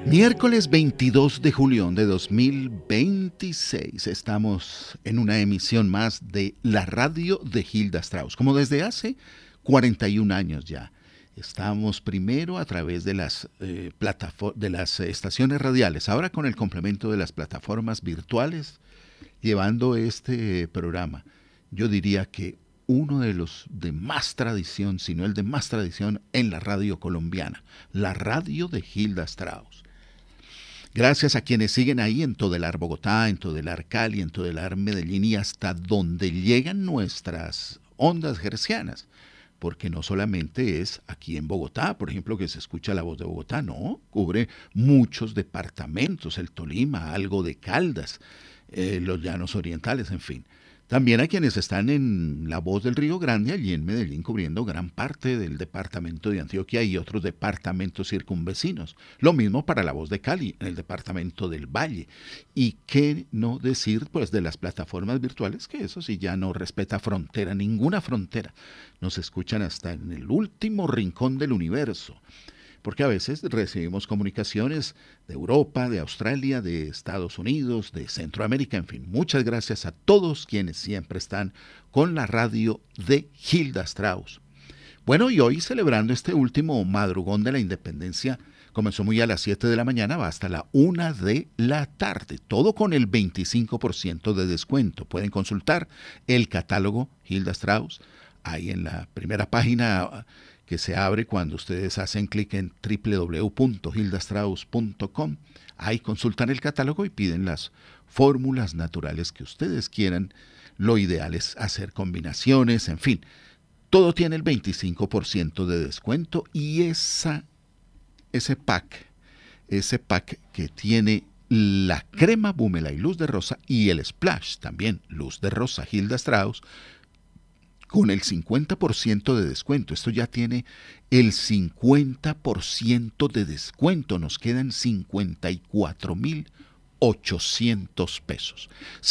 Miércoles 22 de julio de 2026 estamos en una emisión más de la radio de Hilda Strauss, como desde hace 41 años ya. Estamos primero a través de las estaciones radiales, ahora con el complemento de las plataformas virtuales, llevando este programa. Yo diría que uno de los de más tradición, si no el de más tradición en la radio colombiana, la radio de Hilda Strauss. Gracias a quienes siguen ahí en Todelar Bogotá, en Todelar Cali, en Todelar Medellín y hasta donde llegan nuestras ondas hercianas. Porque no solamente es aquí en Bogotá, por ejemplo, que se escucha la voz de Bogotá, no, cubre muchos departamentos, el Tolima, algo de Caldas, los llanos orientales, en fin. También hay quienes están en La Voz del Río Grande, allí en Medellín, cubriendo gran parte del departamento de Antioquia y otros departamentos circunvecinos. Lo mismo para La Voz de Cali, en el departamento del Valle. Y qué no decir, pues, de las plataformas virtuales, que eso sí ya no respeta frontera, ninguna frontera. Nos escuchan hasta en el último rincón del universo. Porque a veces recibimos comunicaciones de Europa, de Australia, de Estados Unidos, de Centroamérica, en fin. Muchas gracias a todos quienes siempre están con la radio de Hilda Strauss. Bueno, y hoy celebrando este último madrugón de la independencia, comenzó muy a las 7 de la mañana, va hasta la 1 de la tarde, todo con el 25% de descuento. Pueden consultar el catálogo Hilda Strauss, ahí en la primera página que se abre cuando ustedes hacen clic en www.hildastrauss.com. Ahí consultan el catálogo y piden las fórmulas naturales que ustedes quieran. Lo ideal es hacer combinaciones, en fin. Todo tiene el 25% de descuento y ese pack que tiene la crema Bumela y luz de rosa y el splash también luz de rosa Hilda Strauss, con el 50% de descuento. Esto ya tiene el 50% de descuento. Nos quedan 54,800 pesos.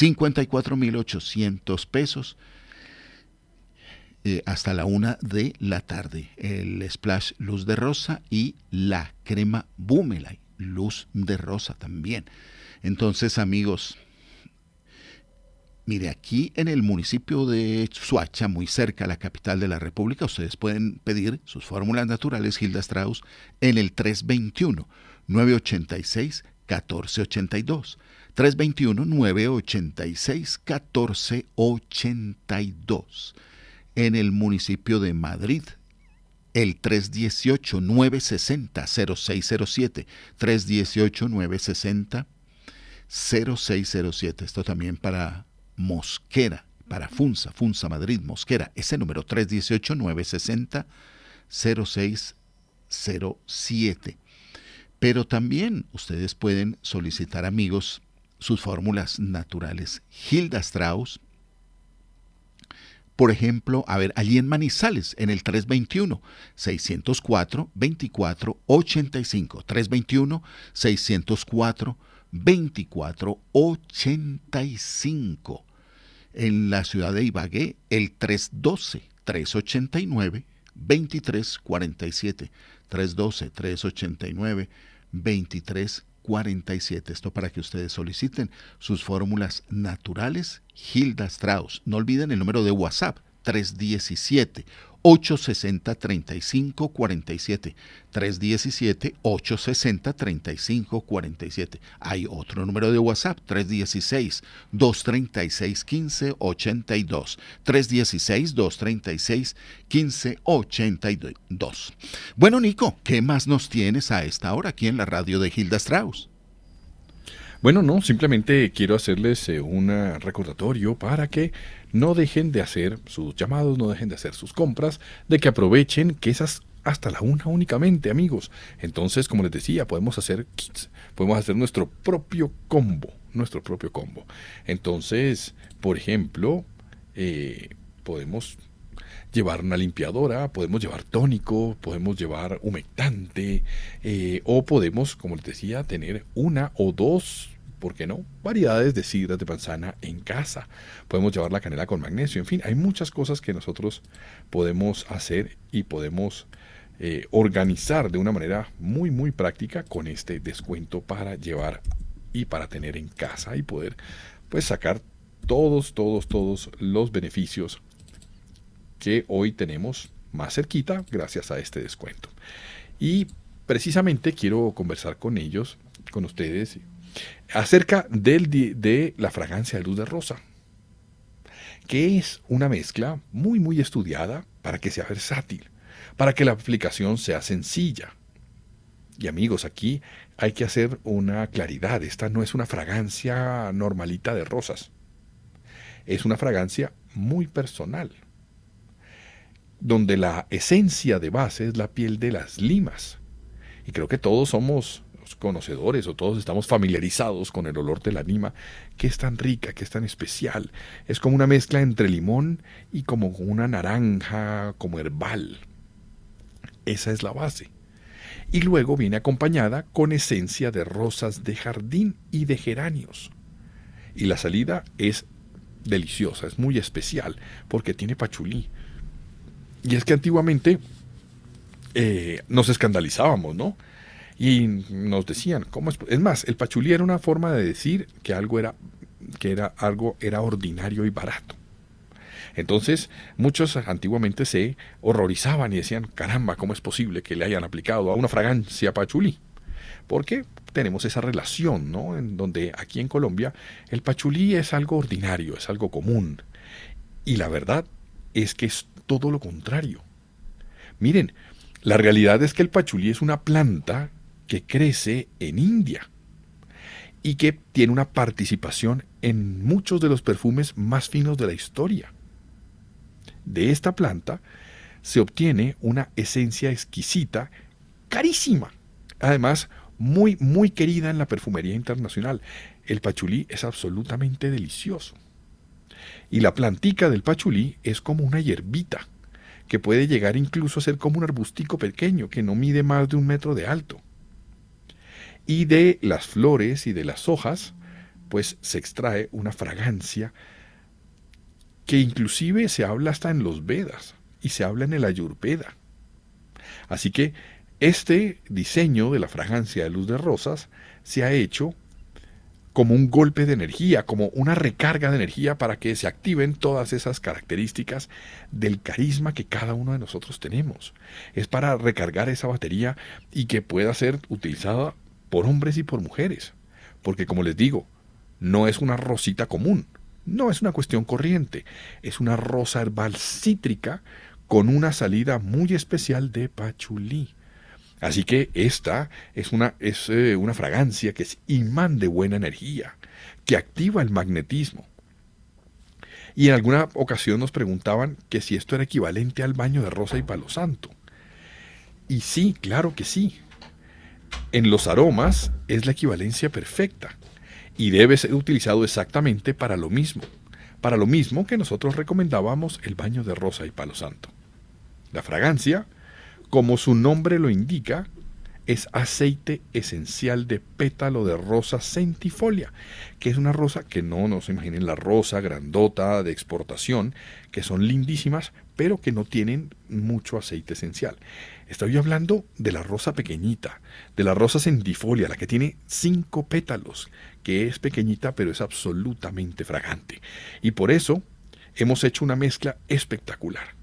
54,800 pesos hasta la 1 de la tarde. El splash luz de rosa y la crema Boomerang luz de rosa también. Entonces, amigos, mire, aquí en el municipio de Soacha, muy cerca a la capital de la República, ustedes pueden pedir sus fórmulas naturales Hilda Strauss en el 321-986-1482. 321-986-1482. En el municipio de Madrid, el 318-960-0607. 318-960-0607. Esto también para Mosquera, para Funza Madrid, Mosquera, ese número 318-960-0607. Pero también ustedes pueden solicitar, amigos, sus fórmulas naturales Hilda Strauss. Por ejemplo, a ver, allí en Manizales, en el 321-604-2485. 321-604-2485. En la ciudad de Ibagué, el 312-389-2347. 312-389-2347. Esto para que ustedes soliciten sus fórmulas naturales Hilda Strauss. No olviden el número de WhatsApp, 317-860-3547. 317-860-3547. Hay otro número de WhatsApp, 316-236-1582. 316-236-1582. Bueno, Nico, ¿qué más nos tienes a esta hora aquí en la radio de Hilda Strauss? Bueno, no, simplemente quiero hacerles un recordatorio para que no dejen de hacer sus llamados, no dejen de hacer sus compras, de que aprovechen que esas hasta la 1 únicamente, amigos. Entonces, como les decía, podemos hacer kits, podemos hacer nuestro propio combo. Entonces, por ejemplo, podemos llevar una limpiadora, podemos llevar tónico, podemos llevar humectante, o podemos, como les decía, tener una o dos, ¿por qué no?, variedades de sidras de manzana en casa. Podemos llevar la canela con magnesio, en fin, hay muchas cosas que nosotros podemos hacer y podemos organizar de una manera muy muy práctica con este descuento para llevar y para tener en casa y poder pues sacar todos los beneficios que hoy tenemos más cerquita gracias a este descuento. Y precisamente quiero conversar con ellos, con ustedes, acerca de la fragancia de luz de rosa, que es una mezcla muy muy estudiada para que sea versátil, para que la aplicación sea sencilla. Y amigos, aquí hay que hacer una claridad. Esta no es una fragancia normalita de rosas. Es una fragancia muy personal, donde la esencia de base es la piel de las limas. Y creo que todos somos conocedores o todos estamos familiarizados con el olor de la lima, que es tan rica, que es tan especial. Es como una mezcla entre limón y como una naranja, como herbal. Esa es la base. Y luego viene acompañada con esencia de rosas de jardín y de geranios. Y la salida es deliciosa, es muy especial, porque tiene pachulí. Y es que antiguamente nos escandalizábamos, ¿no? Y nos decían, ¿cómo es? Es más, el pachulí era una forma de decir que algo era ordinario y barato. Entonces, muchos antiguamente se horrorizaban y decían, caramba, ¿cómo es posible que le hayan aplicado a una fragancia pachulí? Porque tenemos esa relación, ¿no? En donde aquí en Colombia el pachulí es algo ordinario, es algo común. Y la verdad es que es todo lo contrario. Miren, la realidad es que el pachulí es una planta que crece en India y que tiene una participación en muchos de los perfumes más finos de la historia. De esta planta se obtiene una esencia exquisita, carísima, además muy muy querida en la perfumería internacional. El pachulí es absolutamente delicioso. Y la plantica del pachulí es como una hierbita, que puede llegar incluso a ser como un arbustico pequeño que no mide más de 1 metro de alto. Y de las flores y de las hojas, pues se extrae una fragancia que inclusive se habla hasta en los Vedas y se habla en el Ayurveda. Así que este diseño de la fragancia de luz de rosas se ha hecho como un golpe de energía, como una recarga de energía para que se activen todas esas características del carisma que cada uno de nosotros tenemos. Es para recargar esa batería y que pueda ser utilizada por hombres y por mujeres. Porque como les digo, no es una rosita común, no es una cuestión corriente, es una rosa herbal cítrica con una salida muy especial de pachulí. Así que esta es una fragancia que es imán de buena energía, que activa el magnetismo. Y en alguna ocasión nos preguntaban que si esto era equivalente al baño de rosa y palo santo. Y sí, claro que sí. En los aromas es la equivalencia perfecta y debe ser utilizado exactamente para lo mismo que nosotros recomendábamos el baño de rosa y palo santo. La fragancia, como su nombre lo indica, es aceite esencial de pétalo de rosa centifolia, que es una rosa que no se imaginen la rosa grandota de exportación, que son lindísimas, pero que no tienen mucho aceite esencial. Estoy hablando de la rosa pequeñita, de la rosa centifolia, la que tiene 5 pétalos, que es pequeñita pero es absolutamente fragante. Y por eso hemos hecho una mezcla espectacular,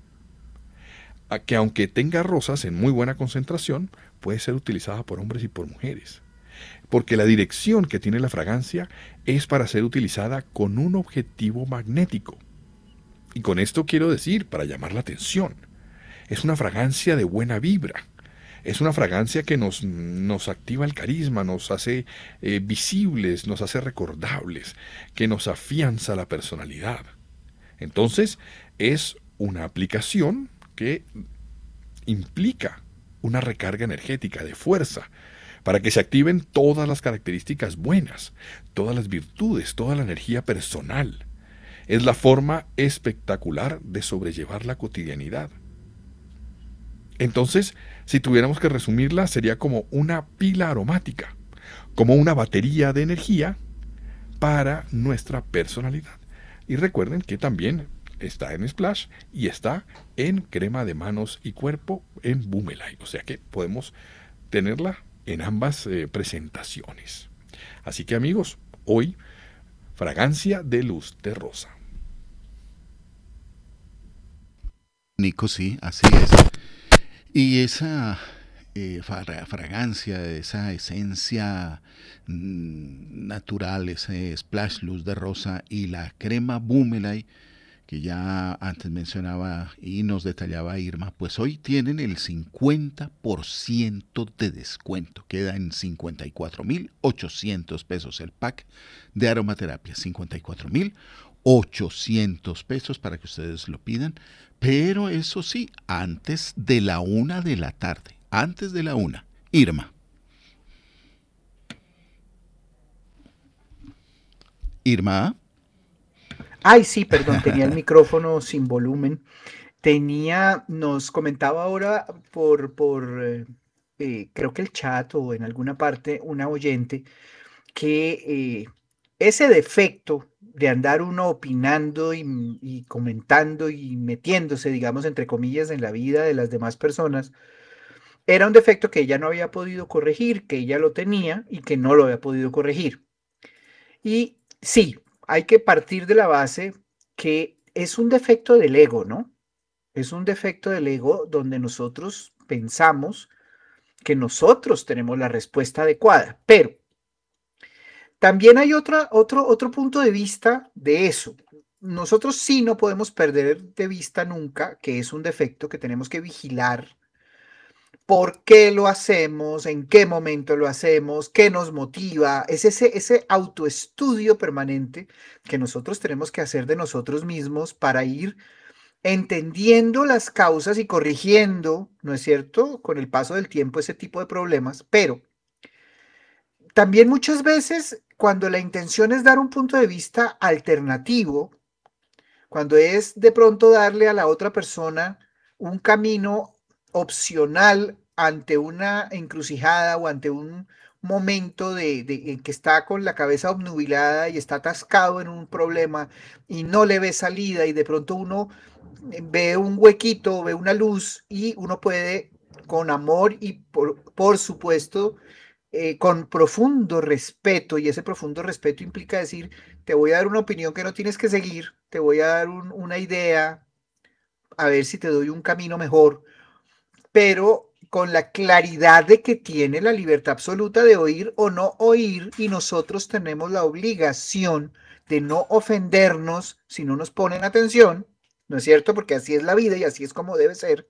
que aunque tenga rosas en muy buena concentración, puede ser utilizada por hombres y por mujeres. Porque la dirección que tiene la fragancia es para ser utilizada con un objetivo magnético. Y con esto quiero decir, para llamar la atención, es una fragancia de buena vibra. Es una fragancia que nos activa el carisma, nos hace visibles, nos hace recordables, que nos afianza la personalidad. Entonces, es una aplicación que implica una recarga energética de fuerza para que se activen todas las características buenas, todas las virtudes, toda la energía personal. Es la forma espectacular de sobrellevar la cotidianidad. Entonces, si tuviéramos que resumirla, sería como una pila aromática, como una batería de energía para nuestra personalidad. Y recuerden que también está en Splash y está en crema de manos y cuerpo en Boomerang. O sea que podemos tenerla en ambas presentaciones. Así que amigos, hoy fragancia de luz de rosa. Nico, sí, así es. Y esa fragancia, esa esencia natural, ese splash luz de rosa y la crema Boomerang que ya antes mencionaba y nos detallaba Irma, pues hoy tienen el 50% de descuento. Queda en 54.800 pesos el pack de aromaterapia. 54.800 pesos para que ustedes lo pidan. Pero eso sí, antes de la 1 de la tarde. Antes de la 1. Irma. Irma. Ay, sí, perdón, tenía el micrófono sin volumen. Nos comentaba ahora creo que el chat o en alguna parte, una oyente, que ese defecto de andar uno opinando y comentando y metiéndose, digamos, entre comillas, en la vida de las demás personas, era un defecto que ella no había podido corregir, que ella lo tenía y que no lo había podido corregir. Y sí, hay que partir de la base que es un defecto del ego, ¿no? Es un defecto del ego donde nosotros pensamos que nosotros tenemos la respuesta adecuada, pero también hay otro punto de vista de eso. Nosotros sí no podemos perder de vista nunca que es un defecto que tenemos que vigilar. ¿Por qué lo hacemos? ¿En qué momento lo hacemos? ¿Qué nos motiva? Es ese autoestudio permanente que nosotros tenemos que hacer de nosotros mismos para ir entendiendo las causas y corrigiendo, ¿no es cierto?, con el paso del tiempo ese tipo de problemas, pero también muchas veces cuando la intención es dar un punto de vista alternativo, cuando es de pronto darle a la otra persona un camino opcional ante una encrucijada o ante un momento en que está con la cabeza obnubilada y está atascado en un problema y no le ve salida y de pronto uno ve un huequito, ve una luz y uno puede con amor y por supuesto con profundo respeto, y ese profundo respeto implica decir, te voy a dar una opinión que no tienes que seguir, te voy a dar una idea, a ver si te doy un camino mejor, pero con la claridad de que tiene la libertad absoluta de oír o no oír, y nosotros tenemos la obligación de no ofendernos si no nos ponen atención, ¿no es cierto? Porque así es la vida y así es como debe ser.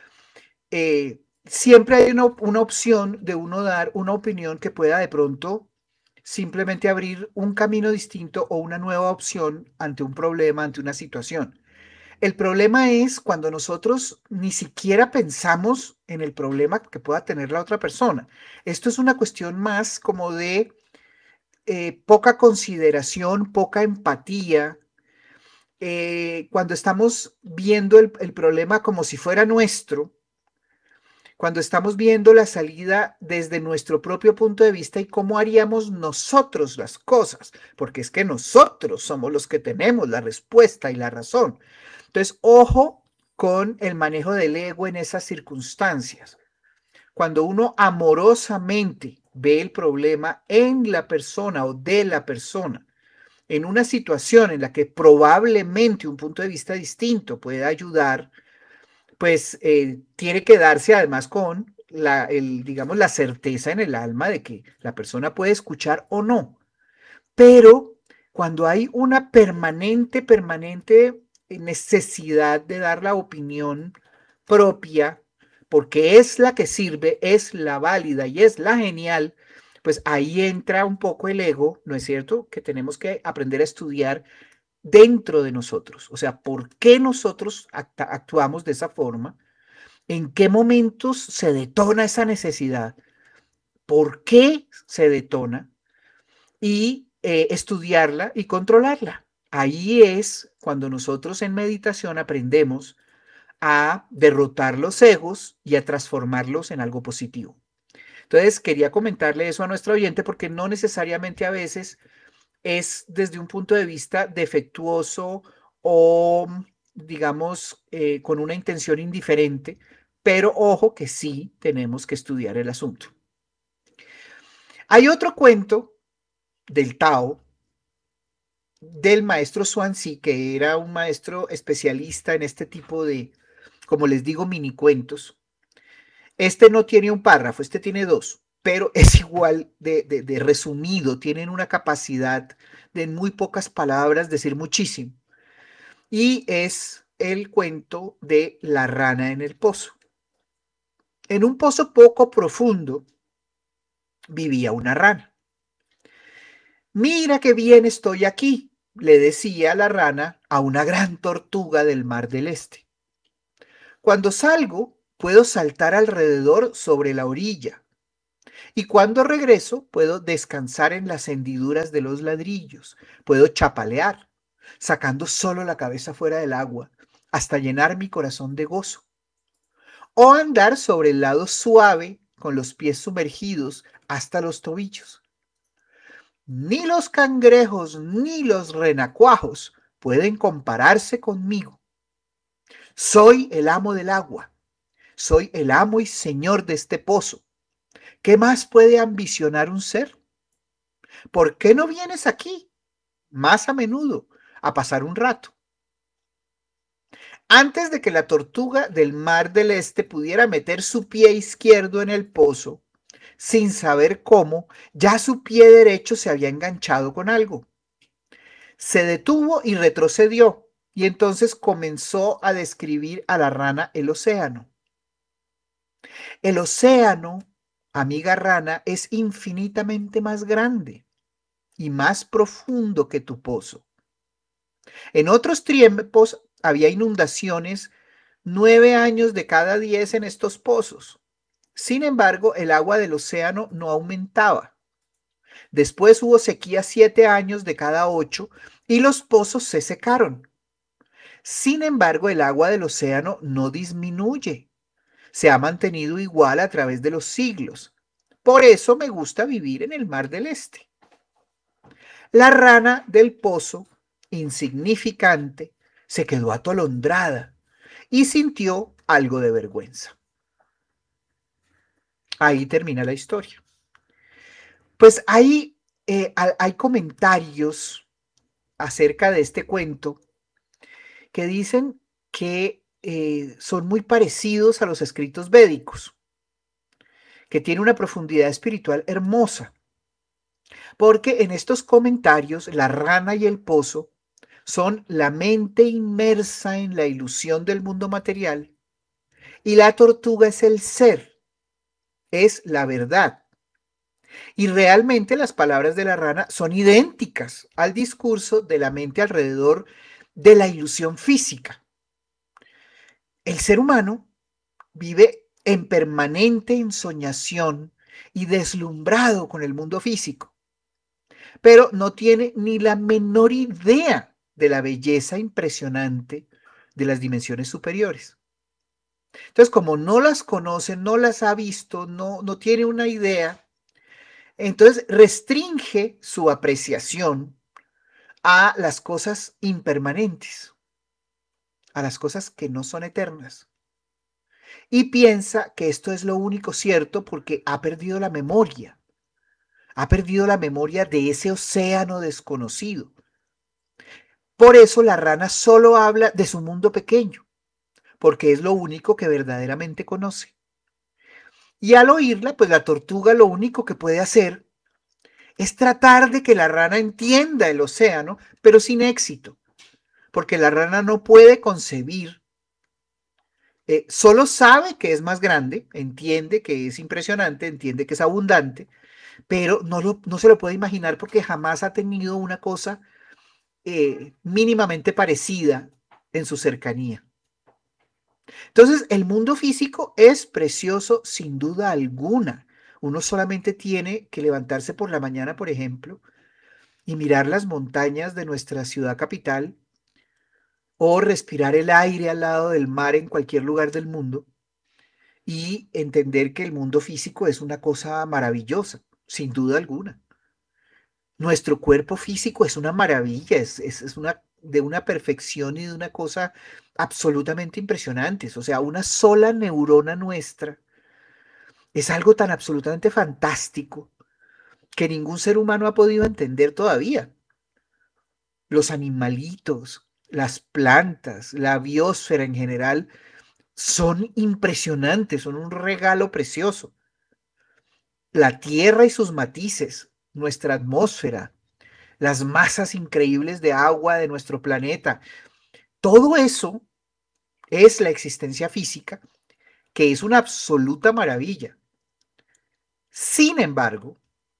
Siempre hay una opción de uno dar una opinión que pueda de pronto simplemente abrir un camino distinto o una nueva opción ante un problema, ante una situación. El problema es cuando nosotros ni siquiera pensamos en el problema que pueda tener la otra persona. Esto es una cuestión más como de poca consideración, poca empatía. Cuando estamos viendo el problema como si fuera nuestro, cuando estamos viendo la salida desde nuestro propio punto de vista y cómo haríamos nosotros las cosas, porque es que nosotros somos los que tenemos la respuesta y la razón. Entonces, ojo con el manejo del ego en esas circunstancias. Cuando uno amorosamente ve el problema en la persona o de la persona, en una situación en la que probablemente un punto de vista distinto pueda ayudar, pues tiene que darse además con digamos, la certeza en el alma de que la persona puede escuchar o no. Pero cuando hay una permanente necesidad de dar la opinión propia, porque es la que sirve, es la válida y es la genial, pues ahí entra un poco el ego, ¿no es cierto? Que tenemos que aprender a estudiar dentro de nosotros. O sea, ¿por qué nosotros actuamos de esa forma? ¿En qué momentos se detona esa necesidad? ¿Por qué se detona? Y estudiarla y controlarla. Ahí es cuando nosotros en meditación aprendemos a derrotar los egos y a transformarlos en algo positivo. Entonces, quería comentarle eso a nuestro oyente porque no necesariamente a veces es desde un punto de vista defectuoso o digamos, con una intención indiferente, pero ojo que sí tenemos que estudiar el asunto. Hay otro cuento del Tao del maestro Zhuangzi, que era un maestro especialista en este tipo de, como les digo, mini cuentos. Este no tiene un párrafo, este tiene dos, pero es igual de resumido, tienen una capacidad de en muy pocas palabras decir muchísimo. Y es el cuento de la rana en el pozo. En un pozo poco profundo vivía una rana. Mira qué bien estoy aquí, le decía la rana a una gran tortuga del Mar del Este. Cuando salgo, puedo saltar alrededor sobre la orilla, y cuando regreso, puedo descansar en las hendiduras de los ladrillos, puedo chapalear, sacando solo la cabeza fuera del agua, hasta llenar mi corazón de gozo, o andar sobre el lado suave, con los pies sumergidos hasta los tobillos. Ni los cangrejos ni los renacuajos pueden compararse conmigo. Soy el amo del agua. Soy el amo y señor de este pozo. ¿Qué más puede ambicionar un ser? ¿Por qué no vienes aquí más a menudo a pasar un rato? Antes de que la tortuga del Mar del Este pudiera meter su pie izquierdo en el pozo, sin saber cómo, ya su pie derecho se había enganchado con algo. Se detuvo y retrocedió, y entonces comenzó a describir a la rana el océano. El océano, amiga rana, es infinitamente más grande y más profundo que tu pozo. En otros tiempos había inundaciones 9 años de cada 10 en estos pozos. Sin embargo, el agua del océano no aumentaba. Después hubo sequía 7 años de cada 8 y los pozos se secaron. Sin embargo, el agua del océano no disminuye. Se ha mantenido igual a través de los siglos. Por eso me gusta vivir en el Mar del Este. La rana del pozo, insignificante, se quedó atolondrada y sintió algo de vergüenza. Ahí termina la historia. Pues ahí hay comentarios acerca de este cuento que dicen que son muy parecidos a los escritos védicos, que tiene una profundidad espiritual hermosa, porque en estos comentarios la rana y el pozo son la mente inmersa en la ilusión del mundo material y la tortuga es el ser, es la verdad. Y realmente las palabras de la rana son idénticas al discurso de la mente alrededor de la ilusión física. El ser humano vive en permanente ensoñación y deslumbrado con el mundo físico, pero no tiene ni la menor idea de la belleza impresionante de las dimensiones superiores. Entonces, como no las conoce, no las ha visto, no tiene una idea, entonces restringe su apreciación a las cosas impermanentes, a las cosas que no son eternas. Y piensa que esto es lo único cierto porque ha perdido la memoria. Ha perdido la memoria de ese océano desconocido. Por eso la rana solo habla de su mundo pequeño, porque es lo único que verdaderamente conoce. Y al oírla, pues la tortuga lo único que puede hacer es tratar de que la rana entienda el océano, pero sin éxito, porque la rana no puede concebir, solo sabe que es más grande, entiende que es impresionante, entiende que es abundante, pero no se lo puede imaginar porque jamás ha tenido una cosa mínimamente parecida en su cercanía. Entonces, el mundo físico es precioso sin duda alguna. Uno solamente tiene que levantarse por la mañana, por ejemplo, y mirar las montañas de nuestra ciudad capital o respirar el aire al lado del mar en cualquier lugar del mundo y entender que el mundo físico es una cosa maravillosa, sin duda alguna. Nuestro cuerpo físico es una maravilla, es de una perfección y de una cosa absolutamente impresionantes. O sea, una sola neurona nuestra es algo tan absolutamente fantástico que ningún ser humano ha podido entender todavía. Los animalitos, las plantas, la biosfera en general son impresionantes, son un regalo precioso. La Tierra y sus matices, nuestra atmósfera, las masas increíbles de agua de nuestro planeta, todo eso es la existencia física, que es una absoluta maravilla. Sin embargo,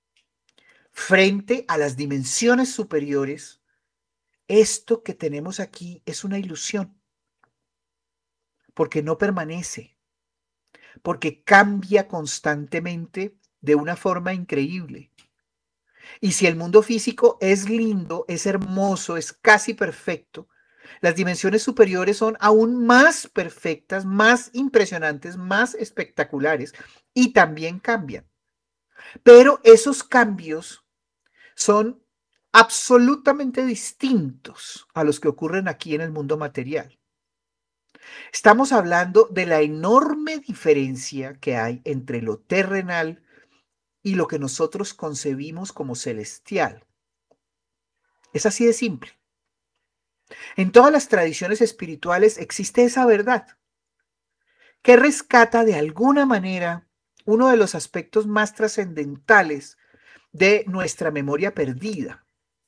frente a las dimensiones superiores, esto que tenemos aquí es una ilusión, porque no permanece, porque cambia constantemente de una forma increíble. Y si el mundo físico es lindo, es hermoso, es casi perfecto, las dimensiones superiores son aún más perfectas, más impresionantes, más espectaculares y también cambian. Pero esos cambios son absolutamente distintos a los que ocurren aquí en el mundo material. Estamos hablando de la enorme diferencia que hay entre lo terrenal y lo que nosotros concebimos como celestial. Es así de simple. En todas las tradiciones espirituales existe esa verdad que rescata de alguna manera uno de los aspectos más trascendentales de nuestra memoria perdida.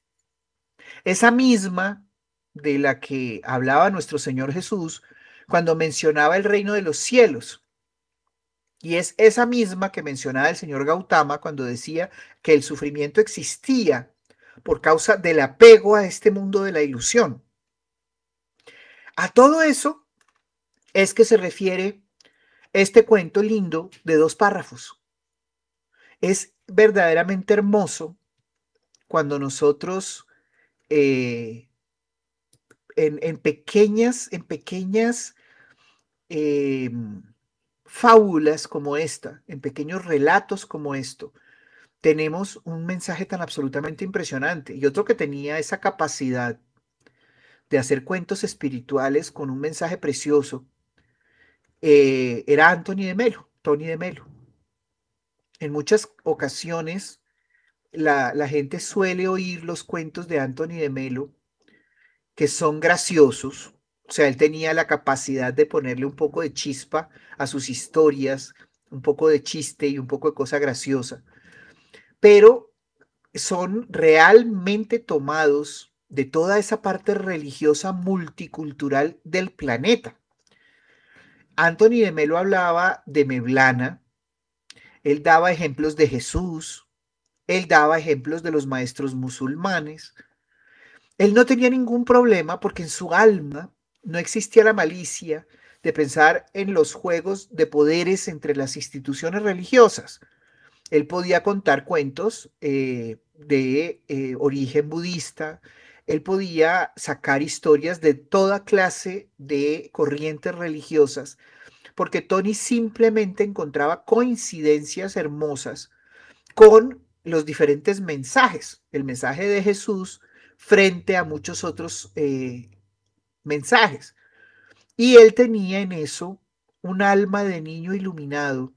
Esa misma de la que hablaba nuestro Señor Jesús cuando mencionaba el reino de los cielos. Y es esa misma que mencionaba el señor Gautama cuando decía que el sufrimiento existía por causa del apego a este mundo de la ilusión. A todo eso es que se refiere este cuento lindo de 2 párrafos. Es verdaderamente hermoso cuando nosotros en pequeñas eh, fábulas como esta, en pequeños relatos como esto, tenemos un mensaje tan absolutamente impresionante. Y otro que tenía esa capacidad de hacer cuentos espirituales con un mensaje precioso era Anthony de Melo, Tony de Melo. En muchas ocasiones la gente suele oír los cuentos de Anthony de Melo que son graciosos. O sea, él tenía la capacidad de ponerle un poco de chispa a sus historias, un poco de chiste y un poco de cosa graciosa. Pero son realmente tomados de toda esa parte religiosa multicultural del planeta. Anthony de Melo hablaba de Mevlana, él daba ejemplos de Jesús, él daba ejemplos de los maestros musulmanes. Él no tenía ningún problema porque en su alma no existía la malicia de pensar en los juegos de poderes entre las instituciones religiosas. Él podía contar cuentos de origen budista, él podía sacar historias de toda clase de corrientes religiosas, porque Tony simplemente encontraba coincidencias hermosas con los diferentes mensajes, el mensaje de Jesús frente a muchos otros mensajes. Y él tenía en eso un alma de niño iluminado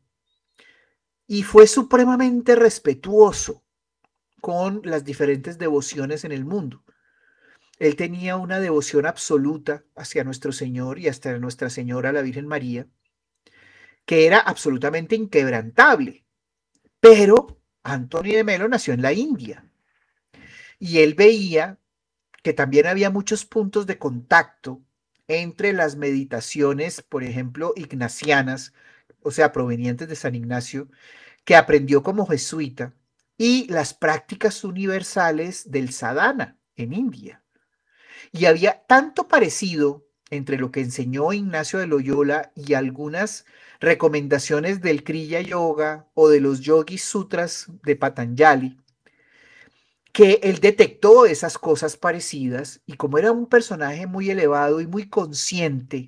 y fue supremamente respetuoso con las diferentes devociones en el mundo. Él tenía una devoción absoluta hacia nuestro Señor y hasta Nuestra Señora, la Virgen María, que era absolutamente inquebrantable. Pero Antonio de Melo nació en la India y él veía que también había muchos puntos de contacto entre las meditaciones, por ejemplo, ignacianas, o sea, provenientes de San Ignacio, que aprendió como jesuita, y las prácticas universales del sadhana en India. Y había tanto parecido entre lo que enseñó Ignacio de Loyola y algunas recomendaciones del Kriya Yoga o de los Yogi Sutras de Patanjali, que él detectó esas cosas parecidas y como era un personaje muy elevado y muy consciente,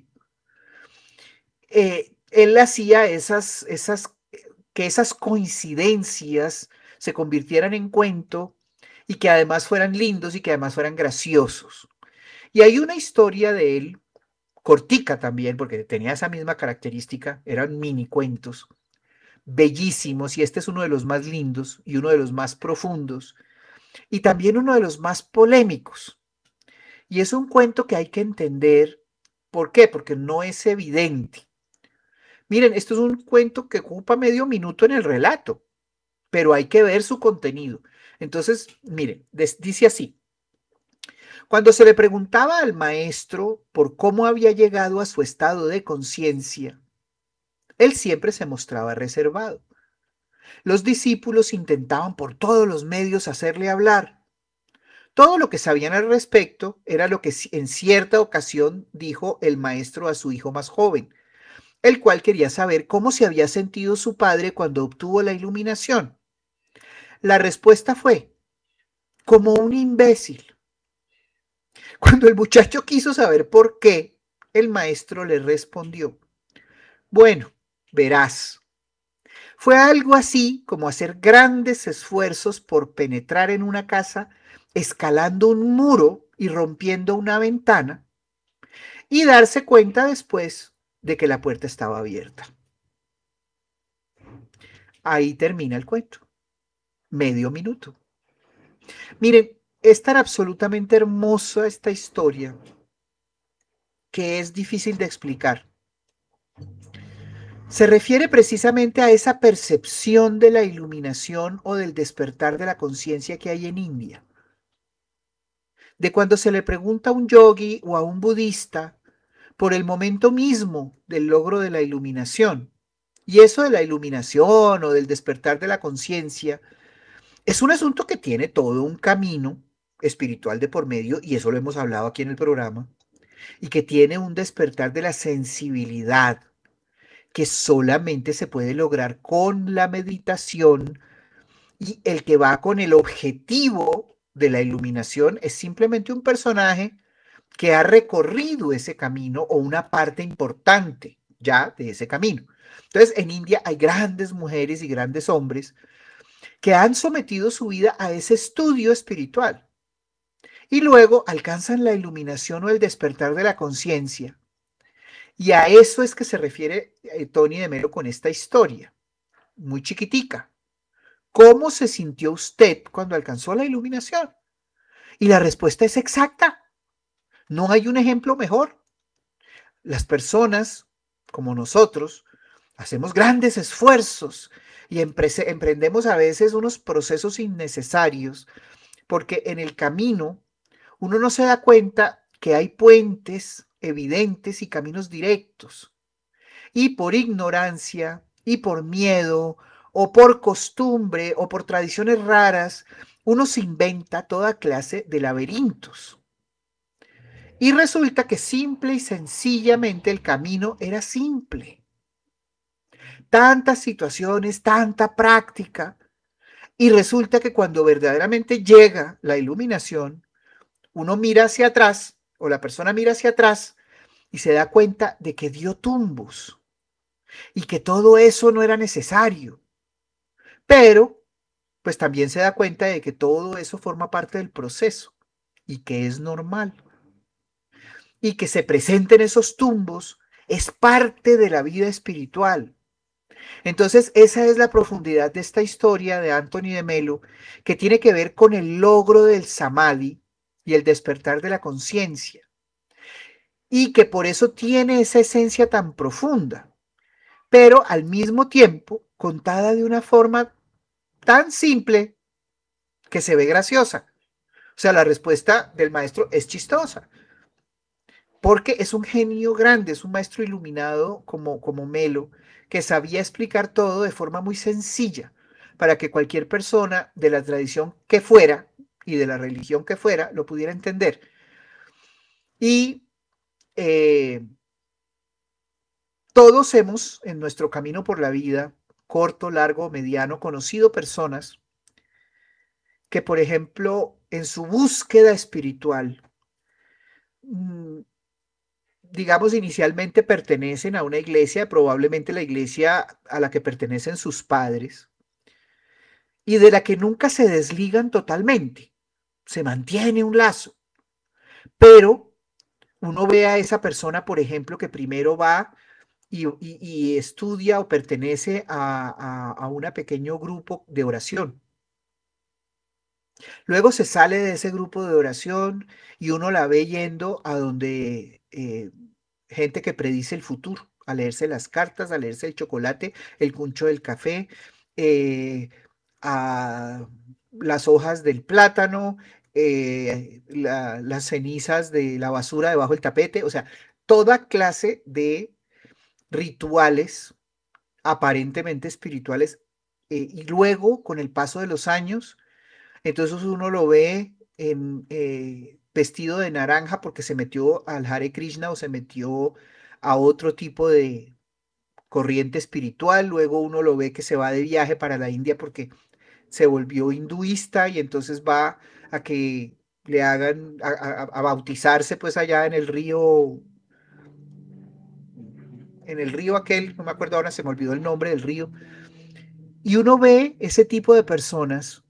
él hacía que esas coincidencias se convirtieran en cuento y que además fueran lindos y que además fueran graciosos. Y hay una historia de él, cortica también, porque tenía esa misma característica, eran mini cuentos, bellísimos, y este es uno de los más lindos y uno de los más profundos, y también uno de los más polémicos. Y es un cuento que hay que entender. ¿Por qué? Porque no es evidente. Miren, esto es un cuento que ocupa medio minuto en el relato, pero hay que ver su contenido. Entonces, miren, dice así. Cuando se le preguntaba al maestro por cómo había llegado a su estado de conciencia, él siempre se mostraba reservado. Los discípulos intentaban por todos los medios hacerle hablar. Todo lo que sabían al respecto era lo que en cierta ocasión dijo el maestro a su hijo más joven, el cual quería saber cómo se había sentido su padre cuando obtuvo la iluminación. La respuesta fue, como un imbécil. Cuando el muchacho quiso saber por qué, el maestro le respondió, bueno, verás, fue algo así como hacer grandes esfuerzos por penetrar en una casa, escalando un muro y rompiendo una ventana, y darse cuenta después de que la puerta estaba abierta. Ahí termina el cuento. Medio minuto. Miren, es tan absolutamente hermosa esta historia que es difícil de explicar. Se refiere precisamente a esa percepción de la iluminación o del despertar de la conciencia que hay en India. De cuando se le pregunta a un yogi o a un budista por el momento mismo del logro de la iluminación. Y eso de la iluminación o del despertar de la conciencia es un asunto que tiene todo un camino espiritual de por medio, y eso lo hemos hablado aquí en el programa, y que tiene un despertar de la sensibilidad que solamente se puede lograr con la meditación, y el que va con el objetivo de la iluminación es simplemente un personaje que ha recorrido ese camino o una parte importante ya de ese camino. Entonces, en India hay grandes mujeres y grandes hombres que han sometido su vida a ese estudio espiritual y luego alcanzan la iluminación o el despertar de la conciencia. Y a eso es que se refiere Tony de Melo con esta historia, muy chiquitica. ¿Cómo se sintió usted cuando alcanzó la iluminación? Y la respuesta es exacta. No hay un ejemplo mejor. Las personas como nosotros hacemos grandes esfuerzos y emprendemos a veces unos procesos innecesarios porque en el camino uno no se da cuenta que hay puentes evidentes y caminos directos. Y por ignorancia y por miedo o por costumbre o por tradiciones raras, uno se inventa toda clase de laberintos. Y resulta que simple y sencillamente el camino era simple. Tantas situaciones, tanta práctica. Y resulta que cuando verdaderamente llega la iluminación, uno mira hacia atrás o la persona mira hacia atrás y se da cuenta de que dio tumbos y que todo eso no era necesario. Pero, pues también se da cuenta de que todo eso forma parte del proceso y que es normal. Y que se presenten esos tumbos es parte de la vida espiritual. Entonces, esa es la profundidad de esta historia de Anthony de Melo, que tiene que ver con el logro del samadhi y el despertar de la conciencia, y que por eso tiene esa esencia tan profunda, pero al mismo tiempo contada de una forma tan simple que se ve graciosa. O sea, la respuesta del maestro es chistosa, porque es un genio grande, es un maestro iluminado como Melo, que sabía explicar todo de forma muy sencilla, para que cualquier persona de la tradición que fuera y de la religión que fuera lo pudiera entender. Y todos hemos, en nuestro camino por la vida, corto, largo, mediano, conocido personas que, por ejemplo, en su búsqueda espiritual, digamos, inicialmente pertenecen a una iglesia, probablemente la iglesia a la que pertenecen sus padres, y de la que nunca se desligan totalmente. Se mantiene un lazo, pero Uno ve a esa persona, por ejemplo, que primero va y estudia o pertenece a un pequeño grupo de oración. Luego se sale de ese grupo de oración y uno la ve yendo a donde gente que predice el futuro, a leerse las cartas, a leerse el chocolate, el cuncho del café, eh, a las hojas del plátano, las cenizas de la basura debajo del tapete, o sea, toda clase de rituales aparentemente espirituales, y luego, con el paso de los años, entonces uno lo ve vestido de naranja porque se metió al Hare Krishna o se metió a otro tipo de corriente espiritual, luego uno lo ve que se va de viaje para la India porque se volvió hinduista y entonces va a que le hagan a bautizarse pues allá en el río aquel, no me acuerdo ahora, se me olvidó el nombre del río, y uno ve ese tipo de personas